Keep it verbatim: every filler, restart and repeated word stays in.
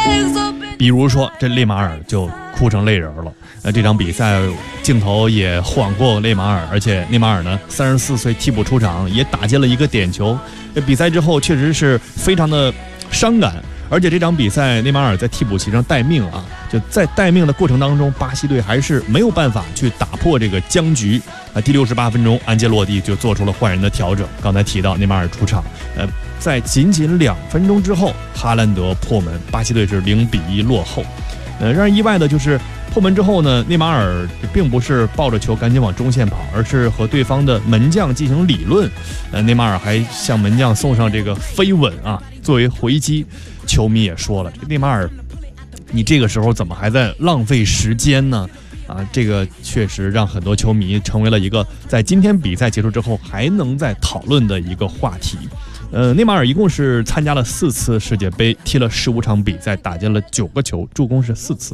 比如说这内马尔就哭成泪人了。呃，这场比赛镜头也晃过内马尔，而且内马尔呢三十四岁替补出场，也打进了一个点球。这比赛之后确实是非常的伤感。而且这场比赛内马尔在替补席上待命啊，就在待命的过程当中，巴西队还是没有办法去打破这个僵局啊。第六十八分钟，安切洛蒂就做出了换人的调整。刚才提到内马尔出场，呃，在仅仅两分钟之后，哈兰德破门，巴西队是零比一落后。呃，让人意外的就是破门之后呢，内马尔并不是抱着球赶紧往中线跑，而是和对方的门将进行理论。呃，内马尔还向门将送上这个飞吻啊，作为回击。球迷也说了，这内马尔，你这个时候怎么还在浪费时间呢？啊，这个确实让很多球迷成为了一个在今天比赛结束之后还能再讨论的一个话题。呃，内马尔一共是参加了四次世界杯，踢了十五场比赛，打进了九个球，助攻是四次。